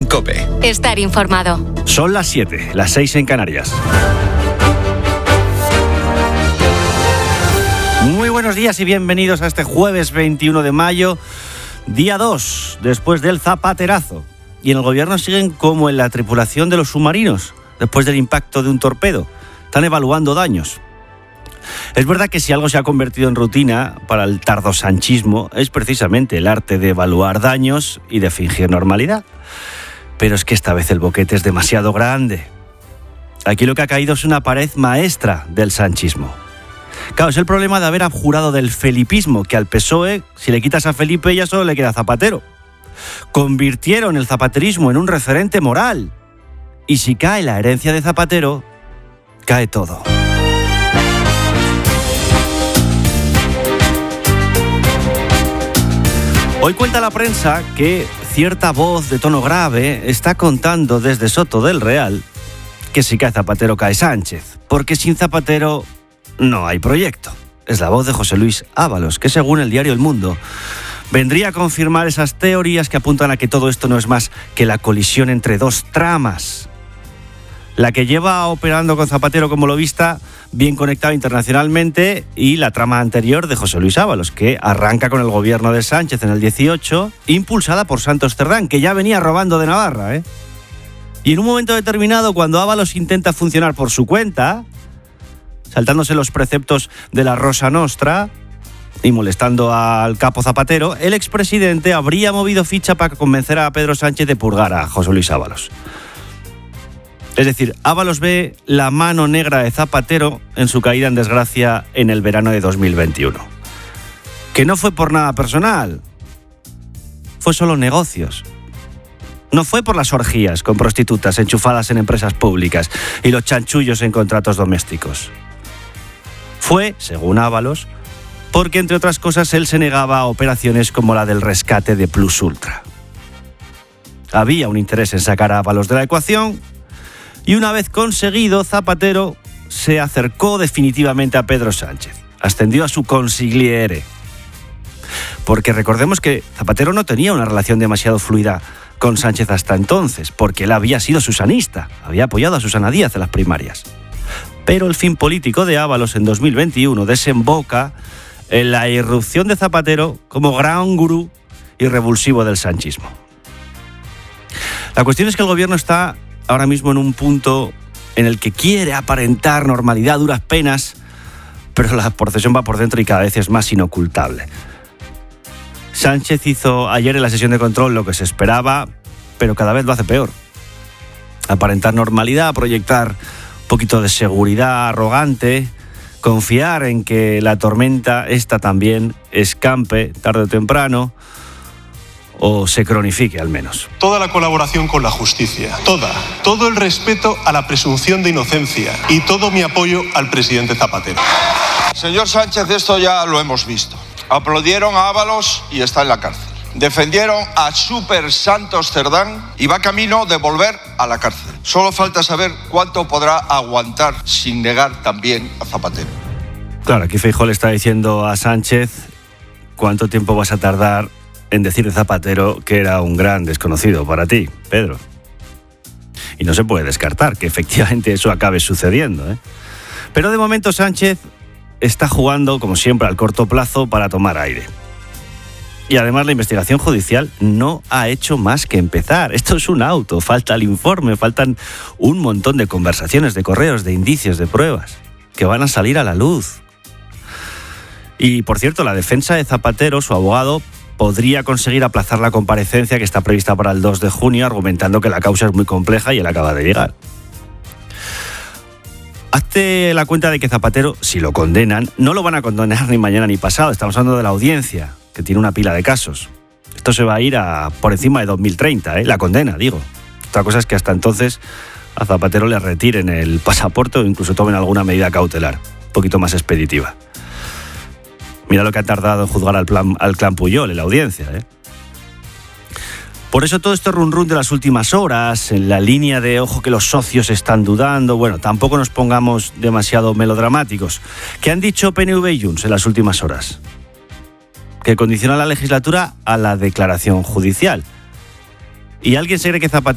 COPE. Estar informado. Son las 7, las 6 en Canarias. Muy buenos días y bienvenidos a este jueves 21 de mayo, día 2, después del zapaterazo. Y en el gobierno siguen como en la tripulación de los submarinos, después del impacto de un torpedo. Están evaluando daños. Es verdad que si algo se ha convertido en rutina para el tardosanchismo es precisamente el arte de evaluar daños y de fingir normalidad. Pero es que esta vez el boquete es demasiado grande. Aquí lo que ha caído es una pared maestra del sanchismo. Claro, es el problema de haber abjurado del felipismo, que al PSOE, si le quitas a Felipe, ya solo le queda Zapatero. Convirtieron el zapaterismo en un referente moral. Y si cae la herencia de Zapatero, cae todo. Hoy cuenta la prensa que cierta voz de tono grave está contando desde Soto del Real que si cae Zapatero cae Sánchez, porque sin Zapatero no hay proyecto. Es la voz de José Luis Ábalos, que según el diario El Mundo vendría a confirmar esas teorías que apuntan a que todo esto no es más que la colisión entre dos tramas. La que lleva operando con Zapatero como lobista, bien conectado internacionalmente, y la trama anterior de José Luis Ábalos, que arranca con el gobierno de Sánchez en el 18, impulsada por Santos Cerdán, que ya venía robando de Navarra, Y en un momento determinado, cuando Ábalos intenta funcionar por su cuenta, saltándose los preceptos de la Rosa Nostra y molestando al capo Zapatero, el expresidente habría movido ficha para convencer a Pedro Sánchez de purgar a José Luis Ábalos. Es decir, Ábalos ve la mano negra de Zapatero en su caída en desgracia en el verano de 2021. Que no fue por nada personal, fue solo negocios. No fue por las orgías con prostitutas enchufadas en empresas públicas y los chanchullos en contratos domésticos. Fue, según Ábalos, porque entre otras cosas él se negaba a operaciones como la del rescate de Plus Ultra. Había un interés en sacar a Ábalos de la ecuación. Y una vez conseguido, Zapatero se acercó definitivamente a Pedro Sánchez. Ascendió a su consigliere. Porque recordemos que Zapatero no tenía una relación demasiado fluida con Sánchez hasta entonces, porque él había sido susanista, había apoyado a Susana Díaz en las primarias. Pero el fin político de Ábalos en 2021 desemboca en la irrupción de Zapatero como gran gurú y revulsivo del sanchismo. La cuestión es que el gobierno está ahora mismo en un punto en el que quiere aparentar normalidad a duras penas, pero la procesión va por dentro y cada vez es más inocultable. Sánchez hizo ayer en la sesión de control lo que se esperaba, pero cada vez lo hace peor. Aparentar normalidad, proyectar un poquito de seguridad arrogante, confiar en que la tormenta esta también escampe tarde o temprano, o se cronifique al menos. Toda la colaboración con la justicia, todo el respeto a la presunción de inocencia y todo mi apoyo al presidente Zapatero. Señor Sánchez, esto ya lo hemos visto. Aplaudieron a Ábalos y está en la cárcel. Defendieron a Super Santos Cerdán y va camino de volver a la cárcel. Solo falta saber cuánto podrá aguantar sin negar también a Zapatero. Claro, aquí Feijóo le está diciendo a Sánchez cuánto tiempo vas a tardar en decir de Zapatero que era un gran desconocido para ti, Pedro. Y no se puede descartar que efectivamente eso acabe sucediendo, Pero de momento Sánchez está jugando, como siempre, al corto plazo para tomar aire. Y además la investigación judicial no ha hecho más que empezar. Esto es un auto, falta el informe, faltan un montón de conversaciones, de correos, de indicios, de pruebas que van a salir a la luz. Y, por cierto, la defensa de Zapatero, su abogado, podría conseguir aplazar la comparecencia que está prevista para el 2 de junio, argumentando que la causa es muy compleja y él acaba de llegar. Hazte la cuenta de que Zapatero, si lo condenan, no lo van a condenar ni mañana ni pasado. Estamos hablando de la audiencia, que tiene una pila de casos. Esto se va a ir por encima de 2030, la condena, digo. Otra cosa es que hasta entonces a Zapatero le retiren el pasaporte o incluso tomen alguna medida cautelar, un poquito más expeditiva. Mira lo que ha tardado en juzgar al clan Pujol en la audiencia, Por eso todo este run-run de las últimas horas, en la línea de ojo que los socios están dudando, bueno, tampoco nos pongamos demasiado melodramáticos. ¿Qué han dicho PNV y Junts en las últimas horas? Que condiciona la legislatura a la declaración judicial. ¿Y alguien se cree que Zapatero